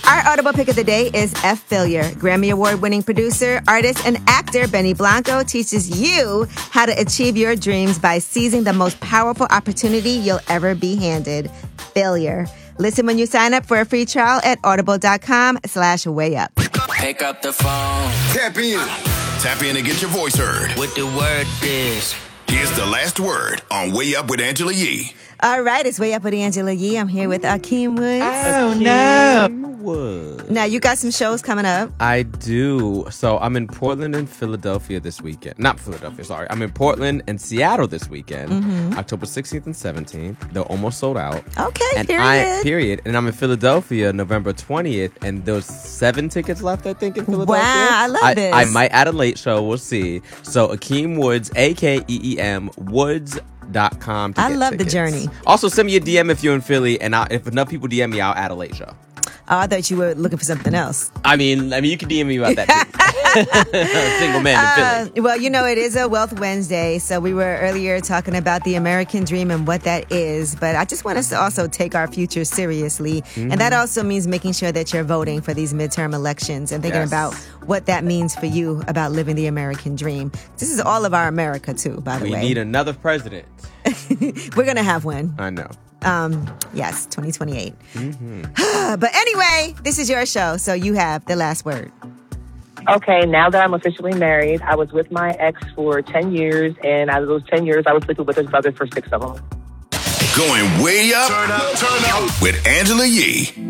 Our Audible pick of the day is F. Failure. Grammy Award-winning producer, artist, and actor Benny Blanco teaches you how to achieve your dreams by seizing the most powerful opportunity you'll ever be handed. Failure. Listen when you sign up for a free trial at audible.com/wayup. Pick up the phone. Tap in. Tap in and get your voice heard. What the word is. Here's the last word on Way Up with Angela Yee. All right, it's Way Up with Angela Yee. I'm here with Akeem Woods. Oh, no. Now, you got some shows coming up. I do. So I'm in Portland and Philadelphia this weekend. Not Philadelphia, sorry. I'm in Portland and Seattle this weekend. October 16th and 17th. They're almost sold out. Okay, and period. And I'm in Philadelphia November 20th, and there's 7 tickets left, I think, in Philadelphia. Wow, I love this. I might add a late show. We'll see. So Akeem Woods, A-K-E-E-M, Woods.com. I love the journey. Also, send me a DM if you're in Philly, and if enough people DM me, I'll add a late show. Oh, I thought you were looking for something else. I mean, you can DM me about that too. Single man in Philly. Well, you know, it is a Wealth Wednesday, so we were earlier talking about the American dream and what that is, but I just want us to also take our future seriously, and that also means making sure that you're voting for these midterm elections and thinking about what that means for you about living the American dream. This is all of our America, too, by the way. We need another president. We're going to have one. I know. Yes, 2028. But anyway, this is your show, so you have the last word. Okay, now that I'm officially married, I was with my ex for 10 years, and out of those 10 years, I was sleeping with his brother for 6 of them. Going way up, turn up with Angela Yee.